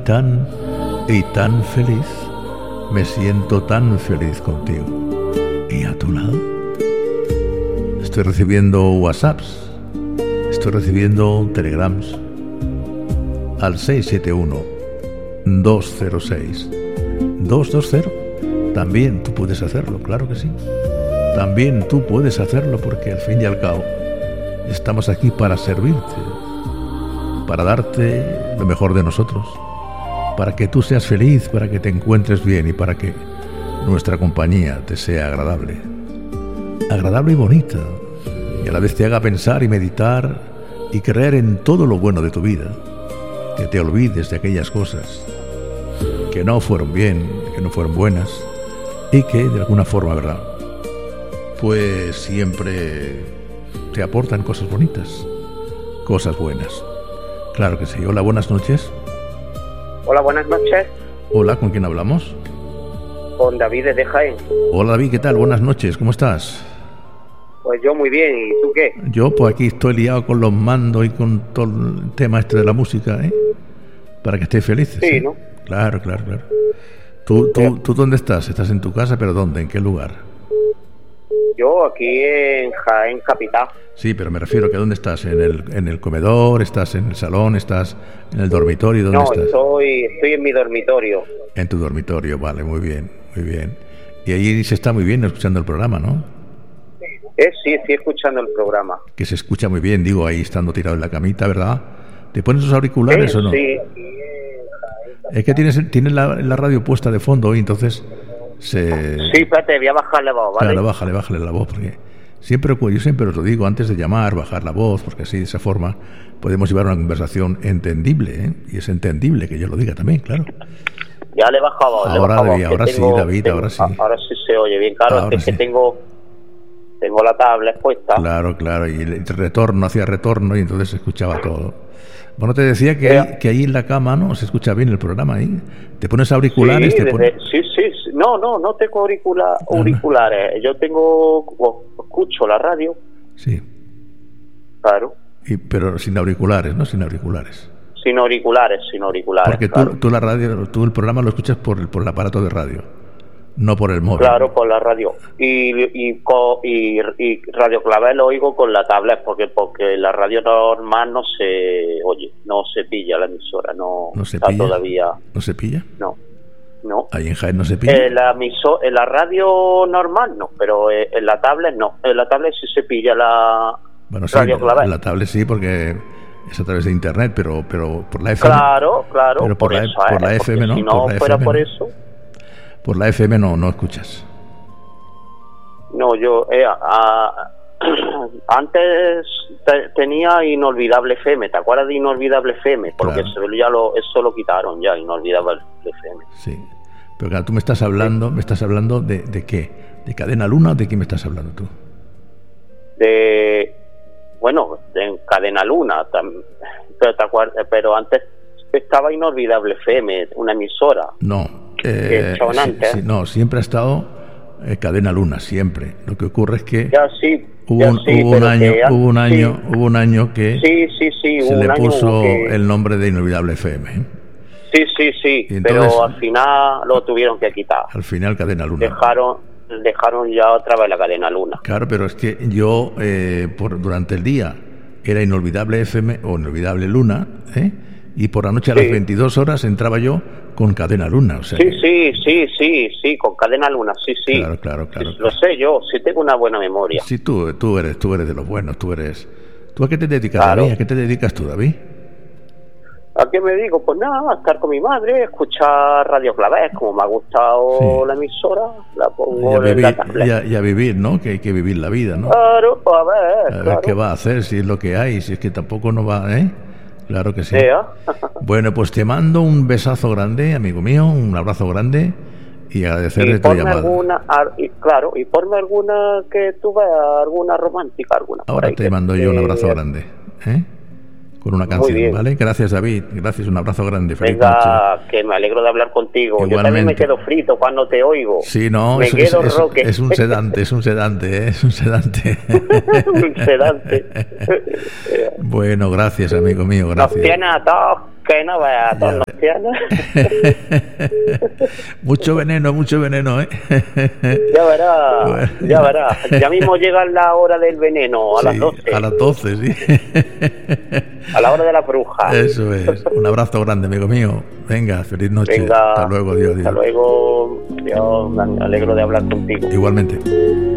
Tan y tan feliz, me siento tan feliz contigo. ¿Y a tu lado? Estoy recibiendo WhatsApps, estoy recibiendo telegrams al 671-206-220. También tú puedes hacerlo, claro que sí. También tú puedes hacerlo, porque al fin y al cabo estamos aquí para servirte, para darte lo mejor de nosotros, para que tú seas feliz, para que te encuentres bien y para que nuestra compañía te sea agradable y bonita, y a la vez te haga pensar y meditar y creer en todo lo bueno de tu vida, que te olvides de aquellas cosas que no fueron bien, que no fueron buenas y que de alguna forma, ¿verdad?, pues siempre te aportan cosas bonitas, cosas buenas. Claro que sí. Hola, buenas noches. Hola, buenas noches. Hola, ¿con quién hablamos? Con David de Jaén. Hola, David, ¿qué tal? Buenas noches, ¿cómo estás? Pues yo muy bien, ¿y tú qué? Yo pues aquí estoy liado con los mandos y con todo el tema este de la música, para que estéis felices. Sí, ¿no? Claro. ¿Tú dónde estás? ¿Estás en tu casa? ¿Pero dónde? ¿En qué lugar? Yo aquí en Jaén capital. Sí, pero me refiero que ¿dónde estás? ¿En el comedor? ¿Estás en el salón? ¿Estás en el dormitorio? ¿Dónde estás? No, estoy en mi dormitorio. En tu dormitorio, vale, muy bien. Y ahí se está muy bien escuchando el programa, ¿no? Sí, estoy escuchando el programa. Que se escucha muy bien, digo, ahí estando tirado en la camita, ¿verdad? ¿Te pones los auriculares o no? Sí. Es que tienes la radio puesta de fondo y entonces Sí, espérate, voy a bajarle la voz, ¿vale? Claro, bájale la voz, porque yo siempre os lo digo, antes de llamar, bajar la voz, porque así, de esa forma, podemos llevar una conversación entendible, ¿eh? Y es entendible que yo lo diga también, claro. Ya le he bajado. Ahora sí, David, ahora sí. Ahora sí se oye bien, claro, es que tengo la tablet puesta. Claro, y el retorno, hacía retorno y entonces se escuchaba todo. Bueno, te decía que ahí en la cama, ¿no? Se escucha bien el programa ahí. ¿Te pones auriculares? Sí, sí. No tengo auriculares. Yo escucho la radio. Sí. Claro. Pero sin auriculares, ¿no? Sin auriculares. Sin auriculares. Porque claro, tú el programa lo escuchas por el aparato de radio, no por el móvil. Claro, por la radio. Y Radio Clavel lo oigo con la tablet, porque la radio normal no se oye, no se pilla la emisora, no se está pilla todavía. ¿No se pilla? No. Ahí en Jaén no se pilla. En la radio normal no, pero en la tablet no. En la tablet sí se pilla la Radio Clavel. En la tablet sí, porque es a través de internet, pero por la FM. Claro. Pero por la FM no. Si no fuera por eso. Por la FM no escuchas. No, yo antes tenía Inolvidable FM. ¿Te acuerdas de Inolvidable FM? Porque claro. Eso lo quitaron ya, Inolvidable FM. Sí, pero claro, tú me estás hablando de qué, ¿de Cadena Luna o de qué me estás hablando tú? De Cadena Luna, pero te acuerdas, pero antes estaba Inolvidable FM, una emisora. No, siempre ha estado Cadena Luna, siempre. Lo que ocurre es que hubo un año que se le puso el nombre de Inolvidable FM. Sí, entonces, pero al final lo tuvieron que quitar. Al final Cadena Luna. Dejaron ya otra vez la Cadena Luna. Claro, pero es que yo durante el día era Inolvidable FM o Inolvidable Luna, y por la noche a las 22 horas entraba yo con Cadena Luna. O sea, sí, con Cadena Luna, sí. Claro. Lo sé yo, sí tengo una buena memoria. Sí, tú eres de los buenos, ¿Tú a qué te dedicas, claro. David? ¿A qué te dedicas tú, David? ¿A qué me digo? Pues nada, estar con mi madre, escuchar Radio Clavel, como me ha gustado la emisora, la pongo en la tablet. Y a vivir, ¿no? Que hay que vivir la vida, ¿no? Claro, a ver qué va a hacer, si es lo que hay, si es que tampoco no va, Claro que sí. Bueno, pues te mando un besazo grande, amigo mío, un abrazo grande y agradecerle tu llamada. Y ponme alguna que tú veas, alguna romántica, alguna. Ahora te mando yo un abrazo grande, con una canción, ¿vale? Gracias, David. Gracias, un abrazo grande. Feliz noche. Que me alegro de hablar contigo. Igualmente. Yo también me quedo frito cuando te oigo. Sí, no, es un sedante, es un sedante. Un sedante. Bueno, gracias, amigo mío, gracias. Nos tiene a todos Que no veas, todos los tiernos. Mucho veneno, ¿eh? Ya verás, bueno. Ya verás. Ya mismo llega la hora del veneno, a las 12. A las 12, sí. A la hora de la bruja. Eso es. Un abrazo grande, amigo mío. Venga, feliz noche. Venga, hasta luego, Dios. Hasta luego. Dios, me alegro de hablar contigo. Igualmente.